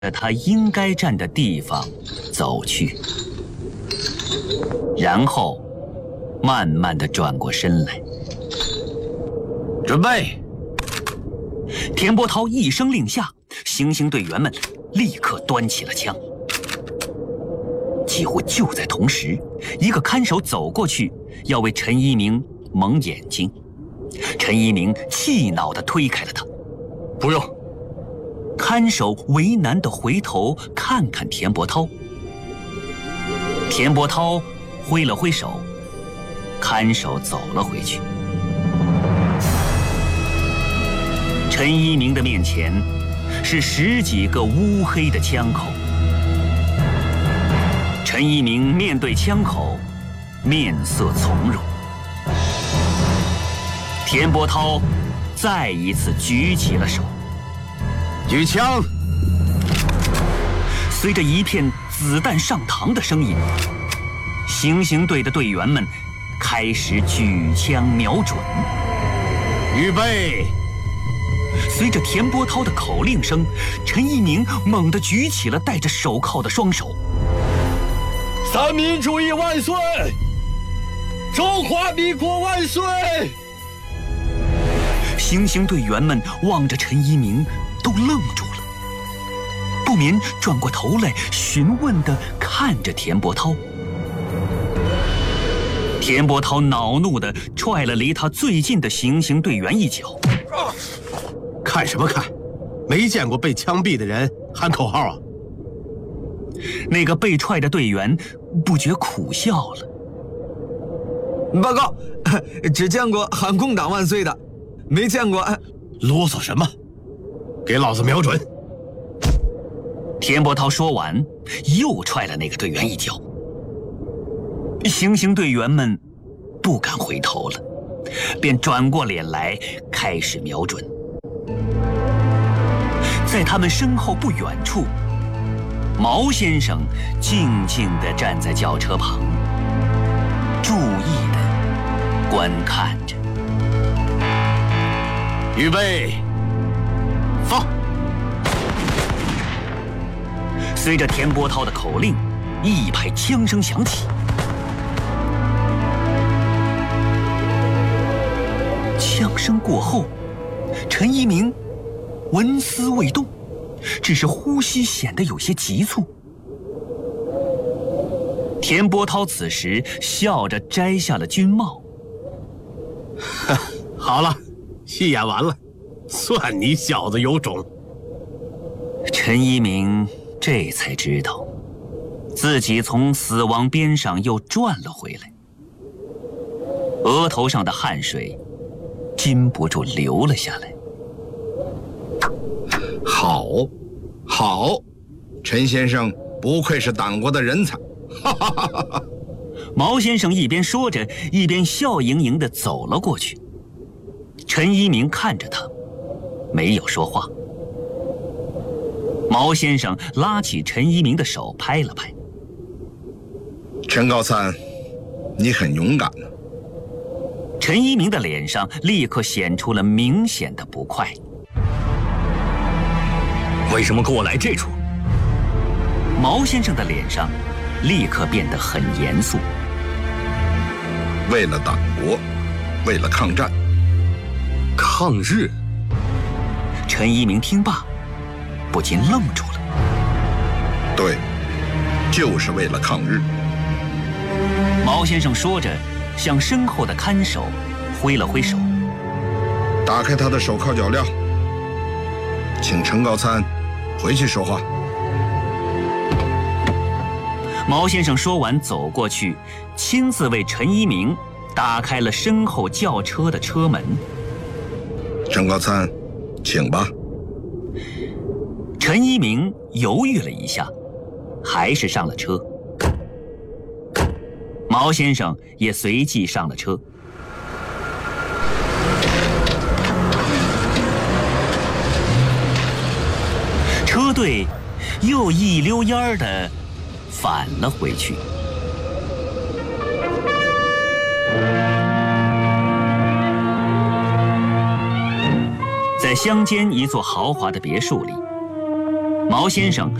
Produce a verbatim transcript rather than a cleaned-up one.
他应该站的地方走去，然后慢慢地转过身来。准备！田波涛一声令下，行刑队员们立刻端起了枪。几乎就在同时，一个看守走过去，要为陈一鸣蒙眼睛。陈一鸣气恼地推开了他。 不用。 看守为难地回头看看田波涛。田波涛挥了挥手，看守走了回去。陈一鸣的面前是十几个乌黑的枪口。陈一鸣面对枪口，面色从容。田波涛再一次举起了手。 举枪！ 随着一片子弹上膛的声音，行刑队的队员们开始举枪瞄准。 预备！ 随着田波涛的口令声，陈一鸣猛地举起了戴着手铐的双手。 三民主义万岁！中华民国万岁！ 行刑队员们望着陈一鸣，都愣住了，不免转过头来询问地看着田波涛。田波涛恼怒地踹了离他最近的行刑队员一脚。 看什么看？没见过被枪毙的人喊口号啊！ 那个被踹的队员不觉苦笑了。 报告，只见过喊共党万岁的，没见过。 啰嗦什么？给老子瞄准！ 田波涛说完，又踹了那个队员一脚。行刑队员们不敢回头了，便转过脸来开始瞄准。在他们身后不远处，毛先生静静地站在轿车旁，注意地观看着。 预备，放！ 随着田波涛的口令，一排枪声响起。枪声过后，陈一鸣纹丝未动，只是呼吸显得有些急促。田波涛此时笑着摘下了军帽。 好了，戏演完了，算你小子有种。 陈一鸣这才知道，自己从死亡边上又转了回来，额头上的汗水禁不住流了下来。 好，好，陈先生不愧是党国的人才。哈哈哈哈！ 毛先生一边说着，一边笑盈盈地走了过去。陈一鸣看着他，没有说话。毛先生拉起陈一鸣的手，拍了拍。 陈高参，你很勇敢呢。 陈一鸣的脸上立刻显出了明显的不快。 为什么给我来这出？ 毛先生的脸上立刻变得很严肃。 为了党国，为了抗战。 抗日？ 陈一鸣听罢，不禁愣住了。 对，就是为了抗日。 毛先生说着，向身后的看守挥了挥手。 打开他的手铐脚镣，请陈高参回去说话。 毛先生说完，走过去，亲自为陈一鸣打开了身后轿车的车门。 陈高参，请吧。 陈一鸣犹豫了一下，还是上了车。毛先生也随即上了车。车队又一溜烟儿地返了回去。在乡间一座豪华的别墅里， 毛先生